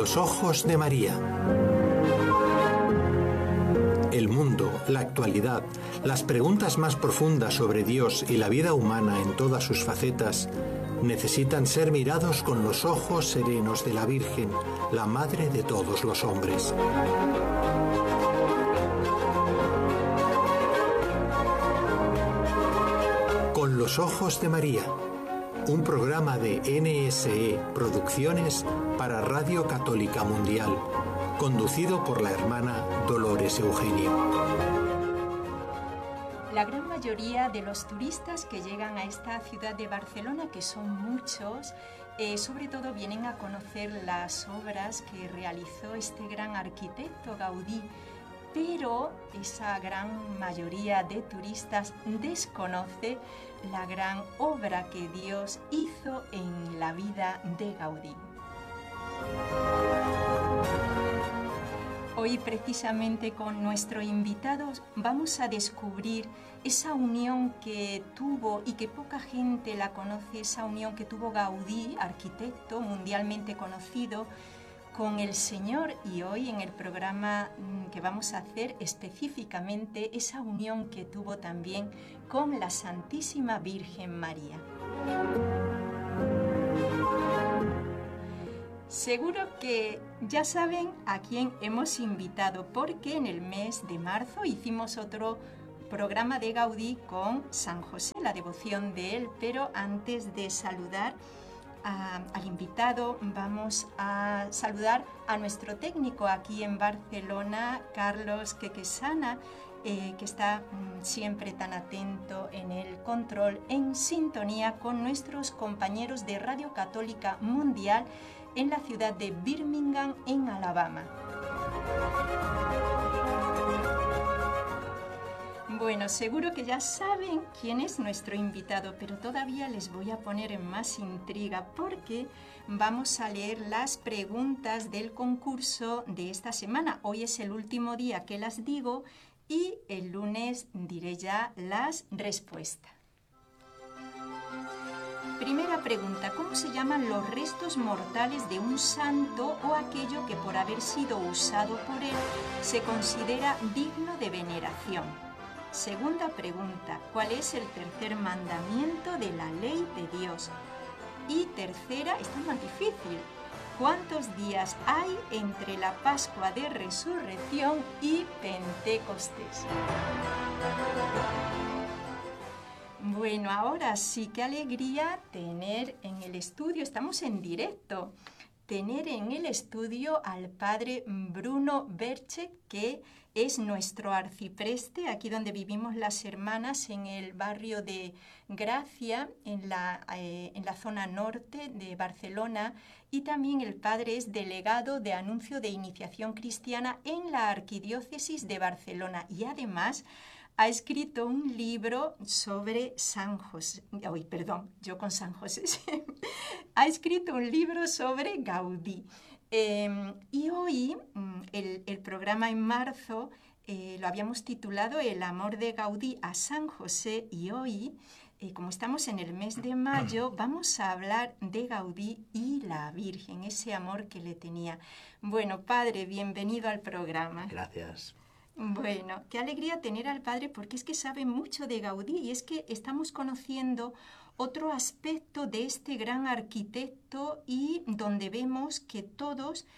los ojos de María. El mundo, la actualidad, las preguntas más profundas sobre Dios y la vida humana en todas sus facetas necesitan ser mirados con los ojos serenos de la Virgen, la Madre de todos los hombres. Con los ojos de María, un programa de NSE Producciones para Radio Católica Mundial, conducido por la hermana Dolores Eugenio. La gran mayoría de los turistas que llegan a esta ciudad de Barcelona, que son muchos, sobre todo vienen a conocer las obras que realizó este gran arquitecto Gaudí, pero esa gran mayoría de turistas desconoce la gran obra que Dios hizo en la vida de Gaudí. Hoy precisamente con nuestro invitado vamos a descubrir esa unión que tuvo y que poca gente la conoce, esa unión que tuvo Gaudí, arquitecto mundialmente conocido, con el Señor, y hoy en el programa que vamos a hacer específicamente esa unión que tuvo también con la Santísima Virgen María. Seguro que ya saben a quién hemos invitado, porque en el mes de marzo hicimos otro programa de Gaudí con San José, la devoción de él, pero antes de saludar al invitado, vamos a saludar a nuestro técnico aquí en Barcelona, Carlos Quequesana, que está siempre tan atento en el control, en sintonía con nuestros compañeros de Radio Católica Mundial en la ciudad de Birmingham, en Alabama. Bueno, seguro que ya saben quién es nuestro invitado, pero todavía les voy a poner en más intriga porque vamos a leer las preguntas del concurso de esta semana. Hoy es el último día que las digo y el lunes diré ya las respuestas. Primera pregunta: ¿cómo se llaman los restos mortales de un santo o aquello que por haber sido usado por él se considera digno de veneración? Segunda pregunta: ¿cuál es el tercer mandamiento de la ley de Dios? Y tercera, esta es más difícil: ¿cuántos días hay entre la Pascua de Resurrección y Pentecostés? Bueno, ahora sí, qué alegría tener en el estudio, estamos en directo, tener en el estudio al padre Bruno Berche, que es nuestro arcipreste, aquí donde vivimos las hermanas, en el barrio de Gracia, en la zona norte de Barcelona, y también el padre es delegado de anuncio de iniciación cristiana en la Arquidiócesis de Barcelona, y además ha escrito un libro sobre San José, yo con San José, ha escrito un libro sobre Gaudí. Y hoy, el programa en marzo, lo habíamos titulado El amor de Gaudí a San José, y hoy, como estamos en el mes de mayo, vamos a hablar de Gaudí y la Virgen, ese amor que le tenía. Bueno, padre, bienvenido al programa. Gracias. Bueno, qué alegría tener al padre, porque es que sabe mucho de Gaudí y es que estamos conociendo otro aspecto de este gran arquitecto, y donde vemos que todos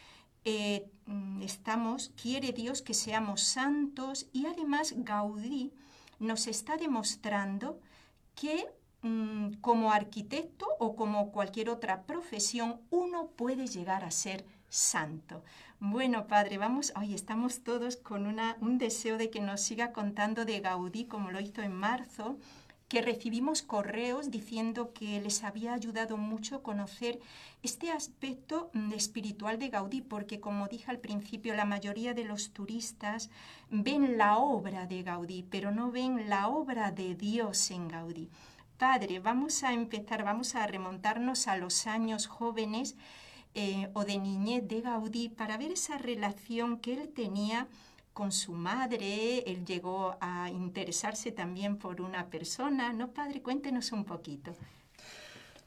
quiere Dios que seamos santos, y además Gaudí nos está demostrando que como arquitecto o como cualquier otra profesión uno puede llegar a ser santo. Bueno, padre, estamos todos con un deseo de que nos siga contando de Gaudí, como lo hizo en marzo, que recibimos correos diciendo que les había ayudado mucho conocer este aspecto espiritual de Gaudí, porque, como dije al principio, la mayoría de los turistas ven la obra de Gaudí, pero no ven la obra de Dios en Gaudí. Padre, vamos a remontarnos a los años jóvenes o de niñez de Gaudí para ver esa relación que él tenía con su madre. Él llegó a interesarse también por una persona, ¿no, padre? Cuéntenos un poquito.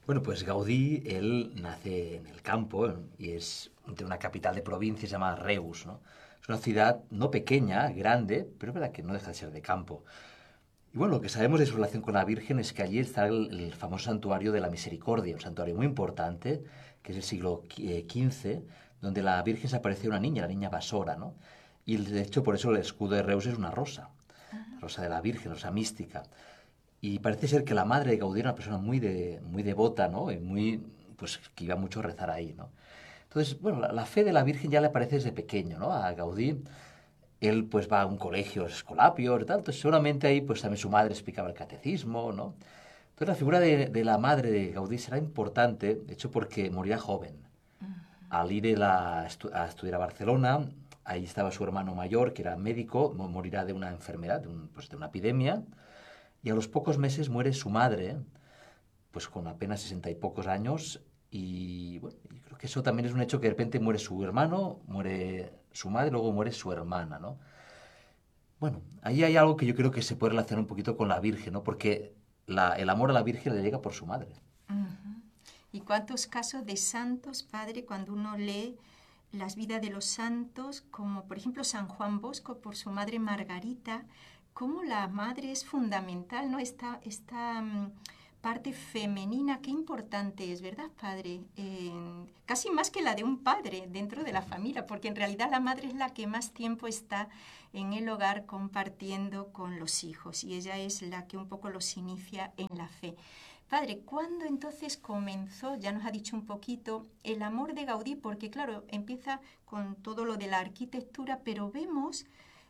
Bueno, pues Gaudí, él nace en el campo y es de una capital de provincia llamada Reus, ¿no? Es una ciudad no pequeña, grande, pero es verdad que no deja de ser de campo. Y bueno, lo que sabemos de su relación con la Virgen es que allí está el famoso santuario de la Misericordia, un santuario muy importante, que es del siglo XV, donde la Virgen se aparece una niña, la niña Basora, ¿no? Y de hecho por eso el escudo de Reus es una rosa, la rosa de la Virgen, rosa mística. Y parece ser que la madre de Gaudí era una persona muy devota, ¿no? Y pues que iba mucho a rezar ahí, ¿no? Entonces, bueno, la fe de la Virgen ya le aparece desde pequeño, ¿no? A Gaudí, él pues va a un colegio escolapio y tal, entonces seguramente ahí pues también su madre explicaba el catecismo, ¿no? Entonces la figura de la madre de Gaudí será importante, de hecho porque moría joven. Al ir a estudiar a Barcelona, ahí estaba su hermano mayor, que era médico, morirá de una enfermedad, pues de una epidemia, y a los pocos meses muere su madre, pues con apenas 60 y pocos años, y bueno, yo creo que eso también es un hecho que de repente muere su hermano, muere su madre, luego muere su hermana, ¿no? Bueno, ahí hay algo que yo creo que se puede relacionar un poquito con la Virgen, ¿no? Porque el amor a la Virgen le llega por su madre. Ujú. ¿Y cuántos casos de santos, padre, cuando uno lee las vidas de los santos, como por ejemplo San Juan Bosco por su madre Margarita, cómo la madre es fundamental, ¿no? Esta parte femenina, qué importante es, ¿verdad, padre? Casi más que la de un padre dentro de la familia, porque en realidad la madre es la que más tiempo está en el hogar compartiendo con los hijos y ella es la que un poco los inicia en la fe. Padre, ¿cuándo entonces comenzó, ya nos ha dicho un poquito, el amor de Gaudí? Porque claro, empieza con todo lo de la arquitectura, pero vemos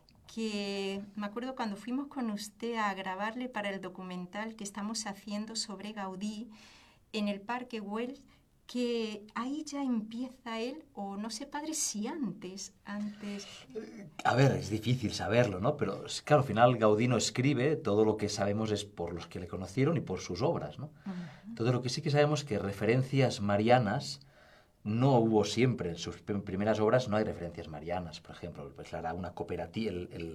que, me acuerdo cuando fuimos con usted a grabarle para el documental que estamos haciendo sobre Gaudí en el Parque Güell, que ahí ya empieza él, o no sé, padre, si antes. A ver, es difícil saberlo, ¿no? Pero claro, al final Gaudí no escribe, todo lo que sabemos es por los que le conocieron y por sus obras, ¿no? Todo lo que sí que sabemos es que referencias marianas no hubo siempre. En sus primeras obras no hay referencias marianas, por ejemplo. Pues era una cooperativa,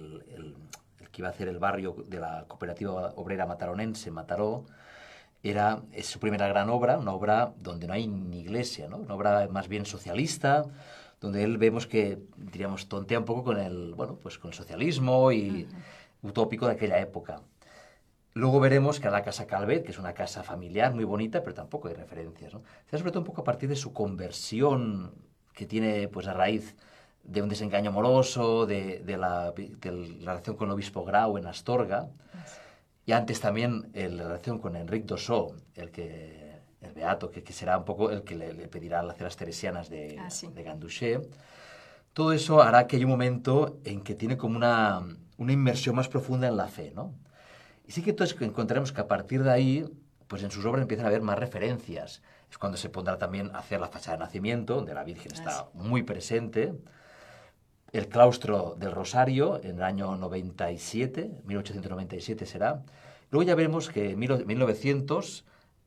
el que iba a hacer el barrio de la cooperativa obrera mataronense, Mataró, es su primera gran obra, una obra donde no hay ni iglesia, ¿no? Una obra más bien socialista, donde él vemos que, diríamos, tontea un poco con pues con el socialismo y utópico de aquella época. Luego veremos que a la Casa Calvet, que es una casa familiar muy bonita, pero tampoco hay referencias, ¿no? Sobre todo un poco a partir de su conversión que tiene pues a raíz de un desengaño amoroso, de la relación con el obispo Grau en Astorga, y antes también la relación con Enric d'Ossó, el beato, que será un poco el que le pedirá hacer las teresianas de Ganduxer. Todo eso hará que haya un momento en que tiene como una inmersión más profunda en la fe, ¿no? Y sí que entonces encontraremos que a partir de ahí, pues en sus obras empiezan a haber más referencias. Es cuando se pondrá también a hacer la fachada de nacimiento, donde la Virgen está muy presente. El claustro del Rosario, en el año 97, 1897 será. Luego ya veremos que en 1900,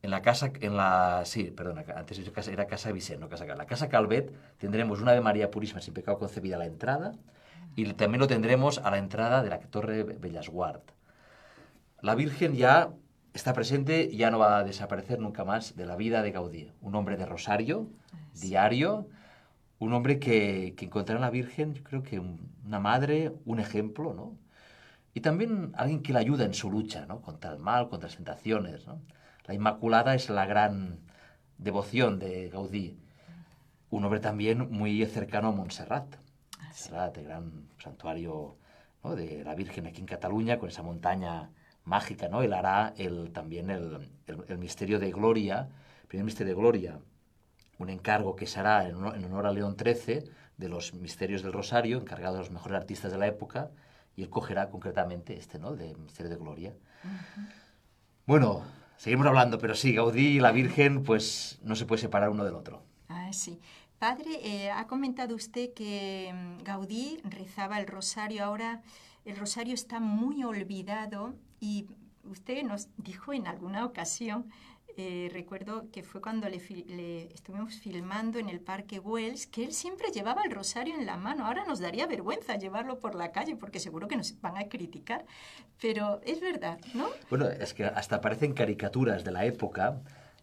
antes era Casa Vicent, no Casa Calvet. La Casa Calvet tendremos una Ave María Purísima sin pecado concebida a la entrada y también lo tendremos a la entrada de la Torre Bellesguard. La Virgen ya está presente y ya no va a desaparecer nunca más de la vida de Gaudí. Un hombre de rosario, diario, un hombre que encontrará en la Virgen, yo creo que una madre, un ejemplo, ¿no? Y también alguien que le ayuda en su lucha, ¿no? Contra el mal, contra las tentaciones, ¿no? La Inmaculada es la gran devoción de Gaudí. Un hombre también muy cercano a Montserrat. Montserrat, el gran santuario, ¿no? De la Virgen aquí en Cataluña, con esa montaña mágica, ¿no? Él hará también el misterio de Gloria, el primer misterio de Gloria, un encargo que se hará en honor a León XIII de los misterios del Rosario, encargado de los mejores artistas de la época, y él cogerá concretamente ¿no? De misterio de Gloria. Bueno, seguimos hablando, pero sí, Gaudí y la Virgen, pues no se puede separar uno del otro. Sí. Padre, ha comentado usted que Gaudí rezaba el rosario. Ahora el rosario está muy olvidado y usted nos dijo en alguna ocasión, recuerdo que fue cuando le estuvimos filmando en el Parque Güell, que él siempre llevaba el rosario en la mano. Ahora nos daría vergüenza llevarlo por la calle porque seguro que nos van a criticar, pero es verdad, ¿no? Bueno, es que hasta aparecen caricaturas de la época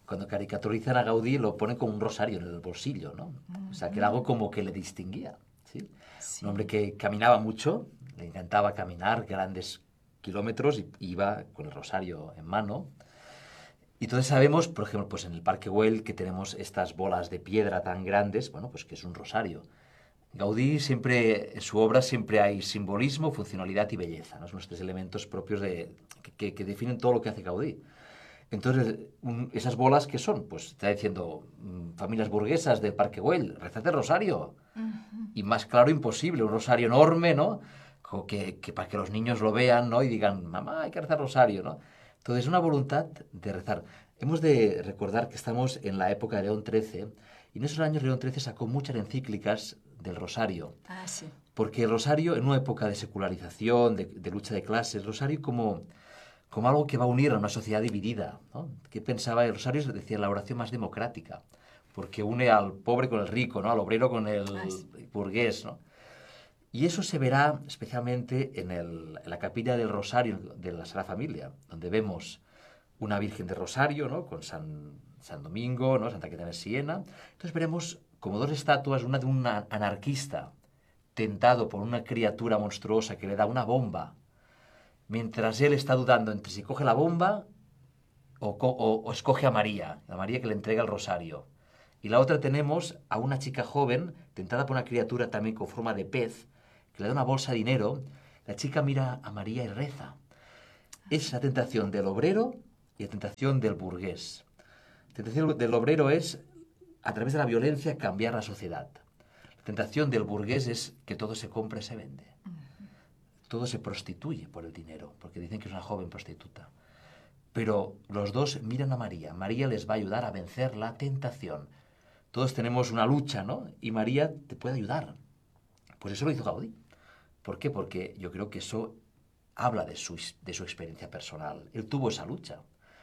cuando caricaturizan a Gaudí lo ponen con un rosario en el bolsillo, ¿no? O sea, que era algo como que le distinguía, ¿sí? Sí. Un hombre que caminaba mucho, le encantaba caminar grandes kilómetros y iba con el rosario en mano. Y entonces sabemos, por ejemplo, pues en el Parque Güell, que tenemos estas bolas de piedra tan grandes, bueno, pues que es un rosario. Gaudí siempre, en su obra siempre hay simbolismo, funcionalidad y belleza, ¿no? Son los tres elementos propios que definen todo lo que hace Gaudí. Entonces, ¿esas bolas qué son? Pues está diciendo, familias burguesas del Parque Güell, rezad el rosario. Y más claro imposible, un rosario enorme, ¿no? Que para que los niños lo vean, ¿no? Y digan, mamá, hay que rezar rosario, ¿no? Entonces, una voluntad de rezar. Hemos de recordar que estamos en la época de León XIII, y en esos años León XIII sacó muchas encíclicas del rosario. Ah, sí. Porque el rosario, en una época de secularización, de lucha de clases, el rosario como algo que va a unir a una sociedad dividida, ¿no? ¿Qué pensaba? El rosario es, decía, la oración más democrática, porque une al pobre con el rico, ¿no? Al obrero con el burgués, ¿no? Y eso se verá especialmente en la capilla del Rosario de la Sagrada Familia, donde vemos una Virgen de Rosario, ¿no? Con San Domingo, ¿no? Santa Catarina de Siena. Entonces veremos como dos estatuas, una de un anarquista tentado por una criatura monstruosa que le da una bomba, mientras él está dudando entre si coge la bomba o escoge a María, la María que le entrega el rosario. Y la otra tenemos a una chica joven, tentada por una criatura también con forma de pez, que le da una bolsa de dinero. La chica mira a María y reza. Es la tentación del obrero y la tentación del burgués. La tentación del obrero es, a través de la violencia, cambiar la sociedad. La tentación del burgués es que todo se compra y se vende. Todo se prostituye por el dinero, porque dicen que es una joven prostituta. Pero los dos miran a María. María les va a ayudar a vencer la tentación. Todos tenemos una lucha, ¿no? Y María te puede ayudar. Pues eso lo hizo Gaudí. ¿Por qué? Porque yo creo que eso habla de su experiencia personal. Él tuvo esa lucha.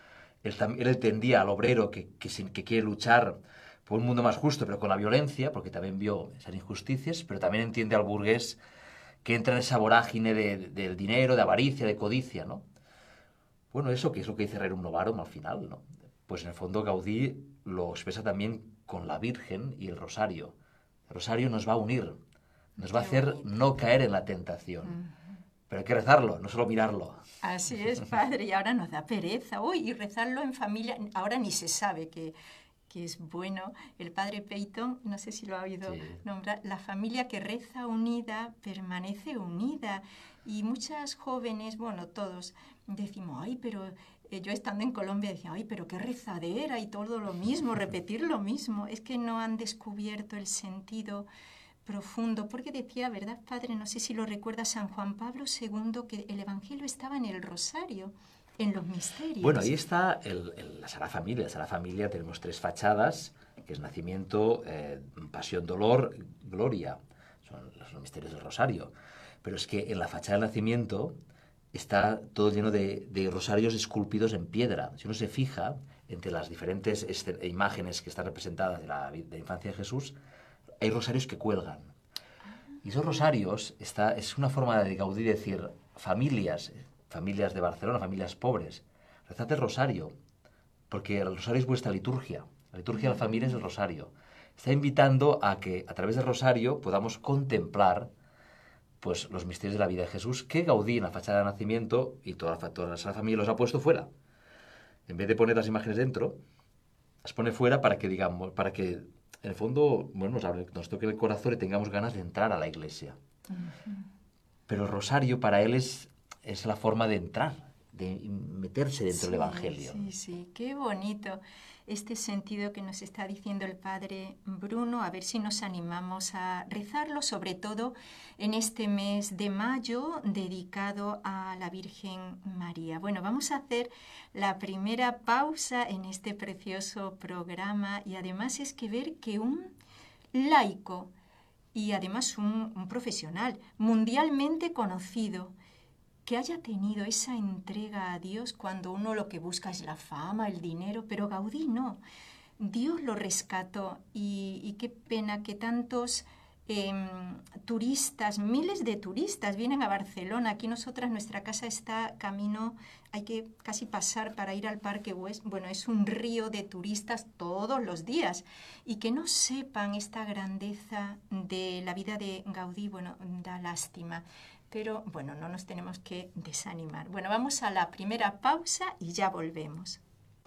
Él entendía al obrero que quiere luchar por un mundo más justo, pero con la violencia, porque también vio esas injusticias, pero también entiende al burgués que entra en esa vorágine del dinero, de avaricia, de codicia, ¿no? Bueno, eso que es lo que dice Rerum Novarum al final, ¿no? Pues en el fondo Gaudí lo expresa también con la Virgen y el rosario. El rosario nos va a unir, nos va a hacer no caer en la tentación. Pero hay que rezarlo, no solo mirarlo. Así es, padre, y ahora nos da pereza. Uy, y rezarlo en familia, ahora ni se sabe que es bueno. El padre Peyton, no sé si lo ha oído nombrar, la familia que reza unida permanece unida. Y muchas jóvenes, bueno, todos, decimos, ay, pero yo estando en Colombia decía, ay, pero qué rezadera y todo lo mismo, repetir lo mismo. Es que no han descubierto el sentido profundo, porque decía, ¿verdad, padre? No sé si lo recuerda San Juan Pablo II, que el Evangelio estaba en el rosario, en los misterios. Bueno, ahí está la Sagrada Familia. La Sagrada Familia tenemos tres fachadas, que es nacimiento, pasión, dolor, gloria. Son los misterios del rosario. Pero es que en la fachada del nacimiento está todo lleno de rosarios esculpidos en piedra. Si uno se fija entre las diferentes imágenes que están representadas de la infancia de Jesús, hay rosarios que cuelgan. Y esos rosarios es una forma de Gaudí decir, familias de Barcelona, familias pobres, rezad el rosario, porque el rosario es vuestra liturgia. La liturgia de la familia es el rosario. Está invitando a que a través del rosario podamos contemplar pues, los misterios de la vida de Jesús, que Gaudí en la fachada de nacimiento y toda la Sagrada Familia los ha puesto fuera. En vez de poner las imágenes dentro, las pone fuera para que digamos, para que en el fondo, bueno, nos toque el corazón y tengamos ganas de entrar a la iglesia. Pero el rosario para él es la forma de entrar, de meterse dentro del Evangelio. Sí, qué bonito este sentido que nos está diciendo el padre Bruno. A ver si nos animamos a rezarlo, sobre todo en este mes de mayo dedicado a la Virgen María. Bueno, vamos a hacer la primera pausa en este precioso programa y además es que ver que un laico y además un profesional mundialmente conocido que haya tenido esa entrega a Dios cuando uno lo que busca es la fama, el dinero, pero Gaudí no. Dios lo rescató y qué pena que tantos turistas, miles de turistas vienen a Barcelona. Aquí nosotras, nuestra casa está camino, hay que casi pasar para ir al Parque Güell. Bueno, es un río de turistas todos los días. Y que no sepan esta grandeza de la vida de Gaudí, bueno, da lástima. Pero bueno, no nos tenemos que desanimar. Bueno, vamos a la primera pausa y ya volvemos.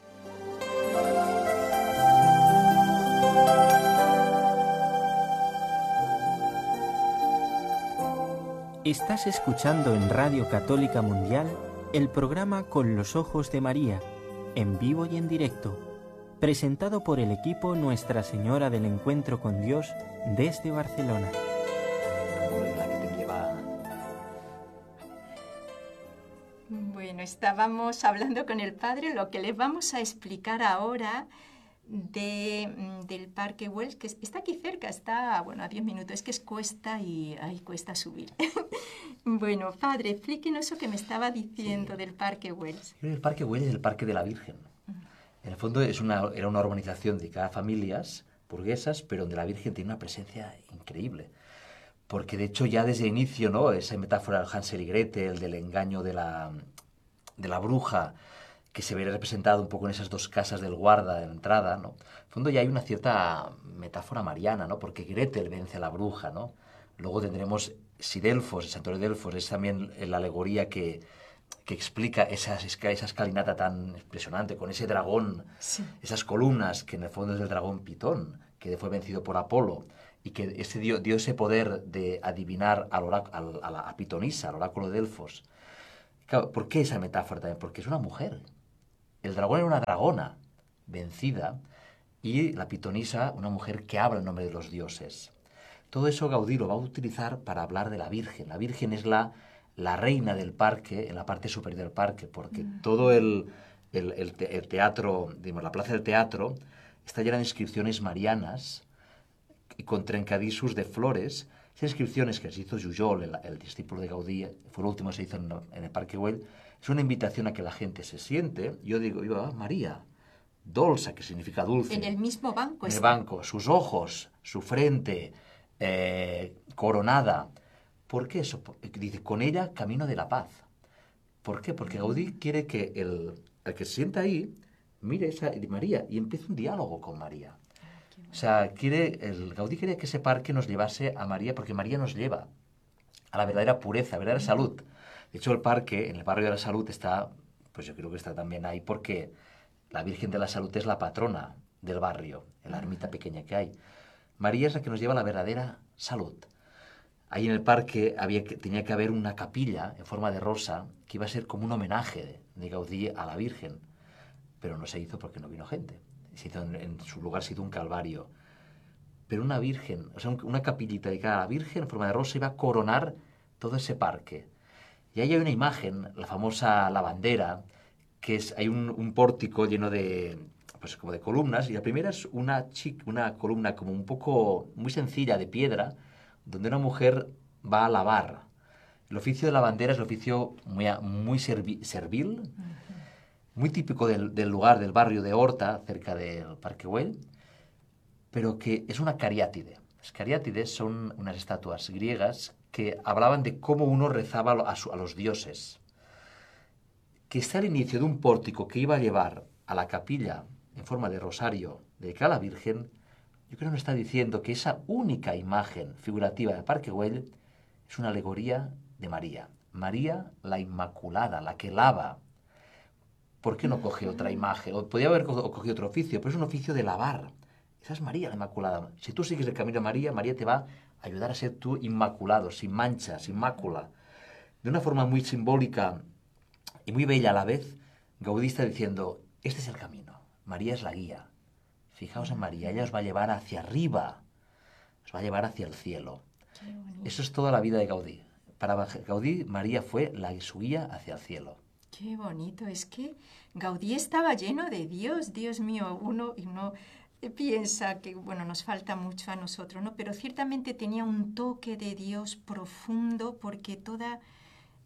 Estás escuchando en Radio Católica Mundial el programa Con los Ojos de María, en vivo y en directo, presentado por el equipo Nuestra Señora del Encuentro con Dios desde Barcelona. Bueno, estábamos hablando con el padre, lo que les vamos a explicar ahora del Parque Güell, que está aquí cerca, está, bueno, a 10 minutos, es que es cuesta y cuesta subir. Bueno, padre, explíquenos eso que me estaba diciendo del Parque Güell. El Parque Güell es el Parque de la Virgen. En el fondo era una urbanización dedicada a familias burguesas, pero donde la Virgen tiene una presencia increíble. Porque de hecho ya desde el inicio, ¿no?, esa metáfora del Hansel y Gretel, del engaño de la bruja, que se ve representado un poco en esas dos casas del guarda de la entrada, ¿no? En el fondo ya hay una cierta metáfora mariana, ¿no?, porque Gretel vence a la bruja, ¿no? Luego tendremos Delfos, el santuario de Delfos, es también la alegoría que explica esa escalinata tan impresionante, con ese dragón, sí, esas columnas, que en el fondo es el dragón Pitón, que fue vencido por Apolo, y que dio ese poder de adivinar a Pitonisa, al oráculo de Delfos. Claro, ¿por qué esa metáfora también? Porque es una mujer. El dragón era una dragona vencida y la pitonisa, una mujer que habla en nombre de los dioses. Todo eso Gaudí lo va a utilizar para hablar de la Virgen. La Virgen es la reina del parque, en la parte superior del parque, porque todo el teatro, digamos, la plaza del teatro, está llena de inscripciones marianas y con trencadissos de flores. Esas inscripciones que se hizo Jujol, el discípulo de Gaudí, fue lo último que se hizo en el Parque Güell, es una invitación a que la gente se siente. Yo digo, María, dolça, que significa dulce. En el mismo banco. En el banco, sus ojos, su frente, coronada. ¿Por qué eso? Dice, con ella camino de la paz. ¿Por qué? Porque Gaudí quiere que el que se sienta ahí mire esa María y empiece un diálogo con María. O sea, Gaudí quería que ese parque nos llevase a María, porque María nos lleva a la verdadera pureza, a la verdadera salud. De hecho, el parque, en el barrio de la Salud, está, pues yo creo que está también ahí, porque la Virgen de la Salud es la patrona del barrio, en la ermita pequeña que hay. María es la que nos lleva a la verdadera salud. Ahí en el parque tenía que haber una capilla en forma de rosa, que iba a ser como un homenaje de Gaudí a la Virgen, pero no se hizo porque no vino gente. En su lugar se hizo un calvario. Pero una virgen, o sea, una capillita dedicada a la Virgen en forma de rosa iba a coronar todo ese parque. Y ahí hay una imagen, la famosa lavandera, que hay un pórtico lleno de, pues como de columnas, y la primera es una columna como un poco muy sencilla de piedra, donde una mujer va a lavar. El oficio de lavandera es el oficio muy servil, muy típico del lugar, del barrio de Horta, cerca del Parque Güell, pero que es una cariátide. Las cariátides son unas estatuas griegas que hablaban de cómo uno rezaba a los dioses. Que está al inicio de un pórtico que iba a llevar a la capilla en forma de rosario dedicada a la Virgen, yo creo que nos está diciendo que esa única imagen figurativa del Parque Güell es una alegoría de María. María, la Inmaculada, la que lava. ¿Por qué no coge otra imagen? O podría haber cogido otro oficio, pero es un oficio de lavar. Esa es María, la Inmaculada. Si tú sigues el camino de María, María te va a ayudar a ser tú inmaculado, sin mancha, sin mácula. De una forma muy simbólica y muy bella a la vez, Gaudí está diciendo, este es el camino. María es la guía. Fijaos en María, ella os va a llevar hacia arriba, os va a llevar hacia el cielo. Eso es toda la vida de Gaudí. Para Gaudí, María fue su guía hacia el cielo. Qué bonito, es que Gaudí estaba lleno de Dios, Dios mío, uno piensa que, bueno, nos falta mucho a nosotros, ¿no? Pero ciertamente tenía un toque de Dios profundo, porque toda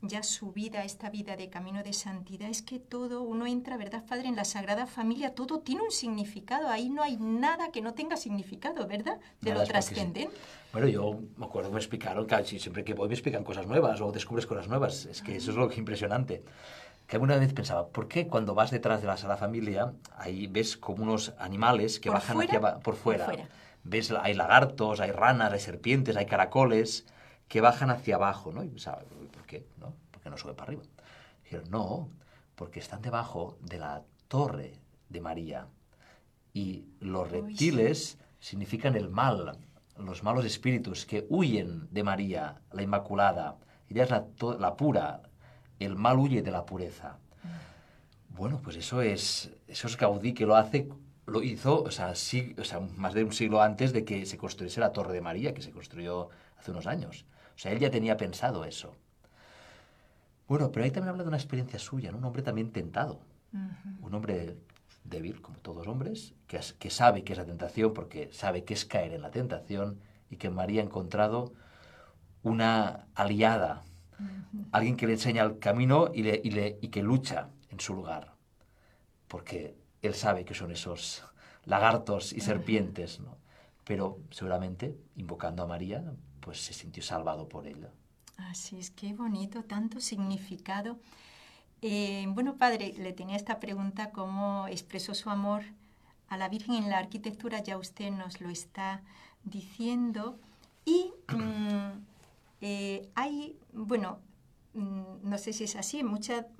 ya su vida, esta vida de camino de santidad, es que todo, uno entra, ¿verdad, Padre? En la Sagrada Familia, todo tiene un significado, ahí no hay nada que no tenga significado, ¿verdad? De Nada, lo es porque trascendente. Bueno, yo me acuerdo que me explicaron, que siempre que voy me explican cosas nuevas o descubres cosas nuevas. Es que eso es lo que es impresionante. Que alguna vez pensaba, ¿por qué cuando vas detrás de la Sagrada Familia, ahí ves como unos animales que ¿Por bajan fuera? por fuera? Por fuera. Ves, hay lagartos, hay ranas, hay serpientes, hay caracoles que bajan hacia abajo, ¿no? Y pensaba, ¿por qué? ¿No? ¿Por qué no sube para arriba? Dijeron, no, porque están debajo de la torre de María. Y los reptiles significan el mal, los malos espíritus que huyen de María, la Inmaculada. Ella es la pura, el mal huye de la pureza. Bueno, pues eso es Gaudí que lo hizo, más de un siglo antes de que se construyese la Torre de María, que se construyó hace unos años. O sea, él ya tenía pensado eso. Bueno, pero ahí también habla de una experiencia suya, ¿no? Un hombre también tentado. Un hombre débil, como todos los hombres, que sabe que es la tentación, porque sabe que es caer en la tentación, y que María ha encontrado una aliada, alguien que le enseña el camino y que lucha en su lugar, porque él sabe que son esos lagartos y serpientes, ¿no? Pero seguramente, invocando a María, pues se sintió salvado por ella. Así es, qué bonito, tanto significado. Bueno, Padre, le tenía esta pregunta, ¿cómo expresó su amor a la Virgen en la arquitectura? Ya usted nos lo está diciendo. Y hay, bueno, no sé si es así, en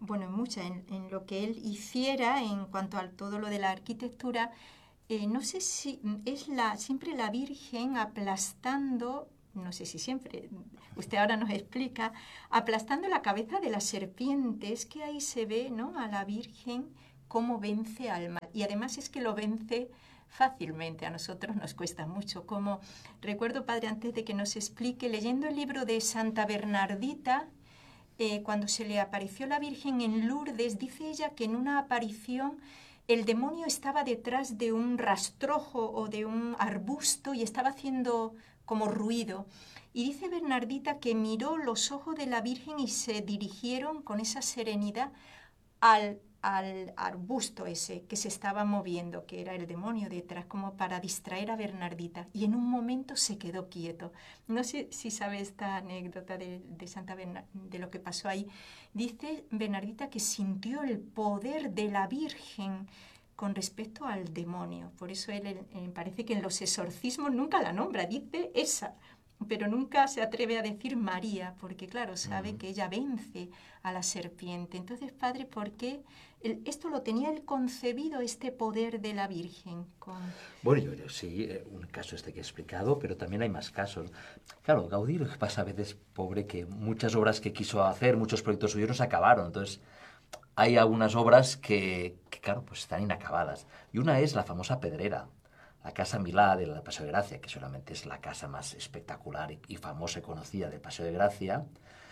lo que él hiciera en cuanto a todo lo de la arquitectura, no sé si es siempre la Virgen aplastando, no sé si siempre, usted ahora nos explica, aplastando la cabeza de la serpiente. Es que ahí se ve, ¿no?, a la Virgen cómo vence al mal. Y además es que lo vence fácilmente, a nosotros nos cuesta mucho. Como recuerdo, Padre, antes de que nos explique, leyendo el libro de Santa Bernardita, cuando se le apareció la Virgen en Lourdes, dice ella que en una aparición el demonio estaba detrás de un rastrojo o de un arbusto y estaba haciendo como ruido. Y dice Bernardita que miró los ojos de la Virgen y se dirigieron con esa serenidad al arbusto ese que se estaba moviendo, que era el demonio detrás, como para distraer a Bernardita. Y en un momento se quedó quieto. No sé si sabe esta anécdota de Santa de lo que pasó ahí. Dice Bernardita que sintió el poder de la Virgen con respecto al demonio. Por eso él parece que en los exorcismos nunca la nombra, dice esa, pero nunca se atreve a decir María, porque claro, sabe que ella vence a la serpiente. Entonces, Padre, ¿por qué esto lo tenía él concebido, este poder de la Virgen? Bueno, sí, un caso que he explicado, pero también hay más casos. Claro, Gaudí, lo que pasa a veces, pobre, que muchas obras que quiso hacer, muchos proyectos suyos no se acabaron. Entonces, hay algunas obras que claro, pues están inacabadas. Y una es la famosa Pedrera, la Casa Milá del Paseo de Gracia, que solamente es la casa más espectacular y famosa y conocida del Paseo de Gracia.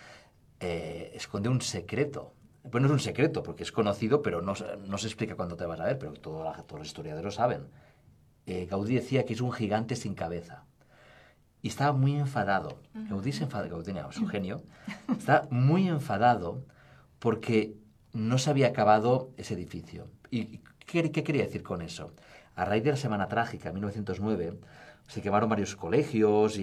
Esconde un secreto. Bueno, no es un secreto, porque es conocido, pero no se explica cuándo te vas a ver, pero todos los historiadores saben. Gaudí decía que es un gigante sin cabeza. Y estaba muy enfadado. Gaudí se enfadó, Gaudí tenía su genio. Está muy enfadado porque no se había acabado ese edificio. ¿Y qué quería decir con eso? A raíz de la Semana Trágica, en 1909, se quemaron varios colegios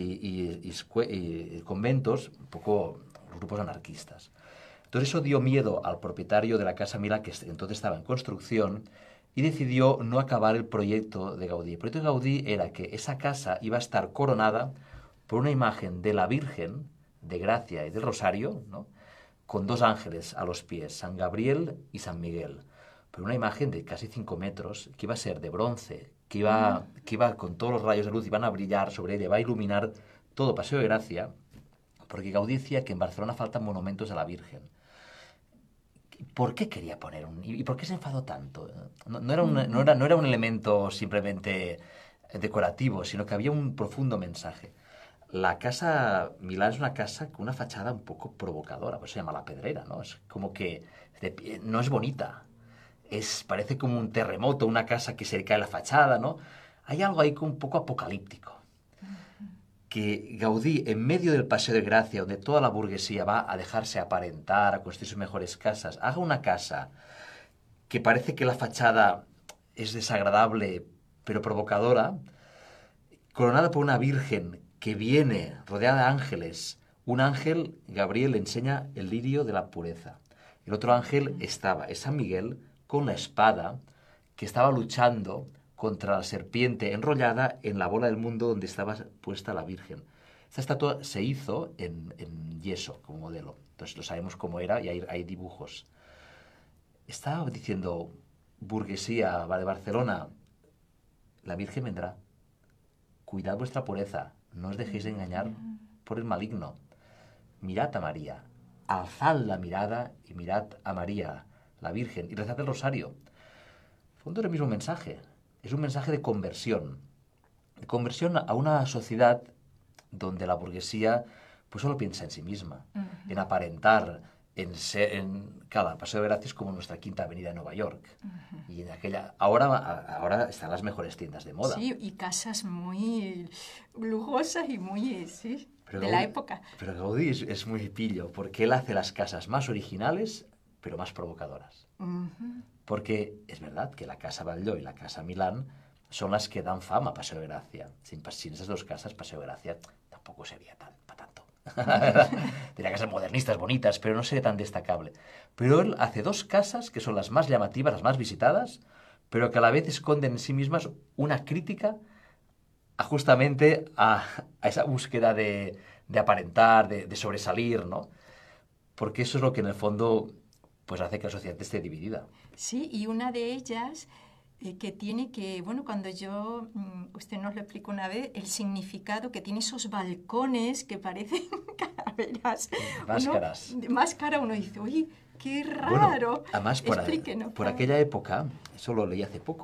y conventos, un poco grupos anarquistas. Entonces eso dio miedo al propietario de la Casa Milá, que entonces estaba en construcción, y decidió no acabar el proyecto de Gaudí. El proyecto de Gaudí era que esa casa iba a estar coronada por una imagen de la Virgen, de Gracia y del Rosario, ¿no?, con dos ángeles a los pies, San Gabriel y San Miguel. Pero una imagen de casi 5 metros, que iba a ser de bronce, que iba con todos los rayos de luz, iban a brillar sobre ella, iba a iluminar todo Paseo de Gracia, porque Gaudí decía que en Barcelona faltan monumentos a la Virgen. ¿Por qué quería poner y por qué se enfadó tanto? No era un elemento simplemente decorativo, sino que había un profundo mensaje. La Casa Milá es una casa con una fachada un poco provocadora, por eso se llama La Pedrera, ¿no? Es como que no es bonita. Parece como un terremoto, una casa que se le cae la fachada, ¿no? Hay algo ahí un poco apocalíptico. que Gaudí, en medio del Paseo de Gracia, donde toda la burguesía va a dejarse aparentar, a construir sus mejores casas, haga una casa que parece que la fachada es desagradable, pero provocadora, coronada por una virgen que viene rodeada de ángeles. Un ángel, Gabriel, le enseña el lirio de la pureza. El otro ángel es San Miguel, con la espada, que estaba luchando contra la serpiente enrollada en la bola del mundo donde estaba puesta la Virgen. Esta estatua se hizo en yeso como modelo. Entonces lo sabemos cómo era y hay dibujos. Estaba diciendo, burguesía de Barcelona, la Virgen vendrá. Cuidad vuestra pureza, no os dejéis de engañar por el maligno. Mirad a María, alzad la mirada y mirad a María, la Virgen, y rezad el rosario. En fondo es el mismo mensaje. Es un mensaje de conversión a una sociedad donde la burguesía pues solo piensa en sí misma, en aparentar, claro, el Paseo de Gracia es como nuestra Quinta Avenida de Nueva York. Y en aquella, ahora están las mejores tiendas de moda. Sí, y casas muy lujosas y muy, sí, pero de Gaudí, la época. Pero Gaudí es muy pillo, porque él hace las casas más originales, pero más provocadoras. Porque es verdad que la Casa Batlló y la Casa Milán son las que dan fama a Paseo de Gracia. Sin esas dos casas, Paseo de Gracia tampoco sería para tanto. Tenía casas modernistas, bonitas, pero no sería tan destacable. Pero él hace dos casas que son las más llamativas, las más visitadas, pero que a la vez esconden en sí mismas una crítica justamente a esa búsqueda de aparentar, de sobresalir, ¿no? Porque eso es lo que en el fondo pues hace que la sociedad esté dividida. Sí, y una de ellas que tiene que, bueno, cuando usted nos lo explicó una vez, el significado que tiene esos balcones que parecen calaveras. Máscara, uno dice, uy, qué raro. Bueno, además, por aquella época, eso lo leí hace poco,